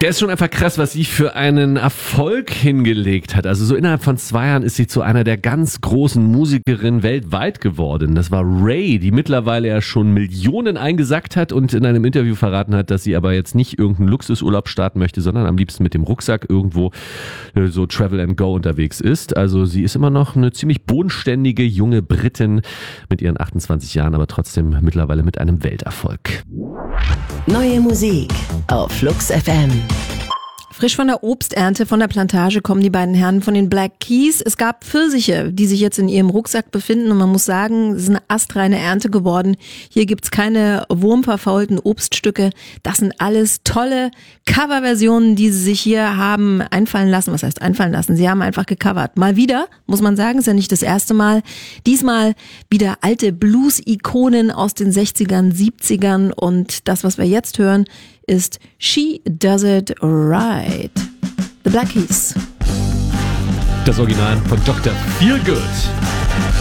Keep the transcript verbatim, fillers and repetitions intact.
Der ist schon einfach krass, was sie für einen Erfolg hingelegt hat. Also so innerhalb von zwei Jahren ist sie zu einer der ganz großen Musikerinnen weltweit geworden. Das war Ray, die mittlerweile ja schon Millionen eingesackt hat und in einem Interview verraten hat, dass sie aber jetzt nicht irgendeinen Luxusurlaub starten möchte, sondern am liebsten mit dem Rucksack irgendwo äh, so Travel and Go unterwegs ist. Also sie ist immer noch eine ziemlich bodenständige junge Britin mit ihren achtundzwanzig Jahren, aber trotzdem mittlerweile mit einem Welterfolg. Neue Musik auf Flux F M. Frisch von der Obsternte von der Plantage kommen die beiden Herren von den Black Keys. Es gab Pfirsiche, die sich jetzt in ihrem Rucksack befinden und man muss sagen, es ist eine astreine Ernte geworden. Hier gibt's keine wurmverfaulten Obststücke. Das sind alles tolle Coverversionen, die sie sich hier haben einfallen lassen. Was heißt einfallen lassen? Sie haben einfach gecovert. Mal wieder, muss man sagen, ist ja nicht das erste Mal. Diesmal wieder alte Blues-Ikonen aus den sechzigern, siebzigern und das, was wir jetzt hören, ist She Does It Right. The Black Keys. Das Original von Doktor Feelgood.